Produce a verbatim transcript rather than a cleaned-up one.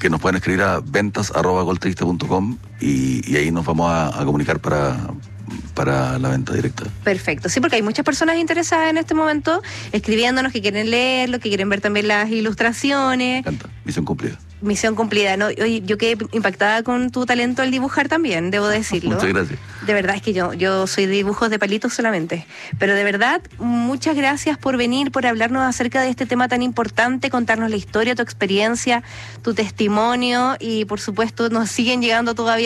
que nos pueden escribir a ventas arroba goltriste punto com y, y ahí nos vamos a, a comunicar para... para la venta directa. Perfecto, sí, porque hay muchas personas interesadas en este momento escribiéndonos que quieren leerlo, que quieren ver también las ilustraciones. Me encanta, misión cumplida. Misión cumplida, ¿no? Oye, yo quedé impactada con tu talento al dibujar también, debo decirlo. Muchas gracias. De verdad, es que yo, yo soy de dibujos de palitos solamente. Pero de verdad, muchas gracias por venir, por hablarnos acerca de este tema tan importante, contarnos la historia, tu experiencia, tu testimonio y por supuesto nos siguen llegando todavía